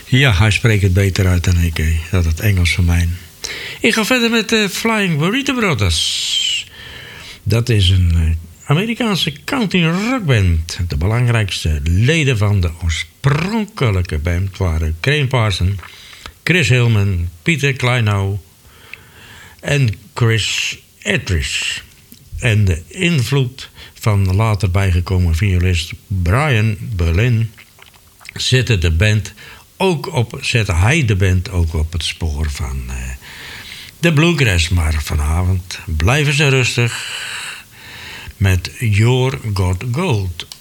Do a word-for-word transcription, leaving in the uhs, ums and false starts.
Ja, hij spreekt het beter uit dan ik, hè. Dat het Engels van mij. Ik ga verder met de Flying Burrito Brothers. Dat is een uh, Amerikaanse country rockband. De belangrijkste leden van de oorspronkelijke band waren Crane Parson, Chris Hillman, Peter Kleinow en Chris Ettridge. En de invloed van de later bijgekomen violist Brian Berlin zette de band ook op, zette hij de band ook op het spoor van uh, de bluegrass. Maar vanavond blijven ze rustig met Your Got Gold.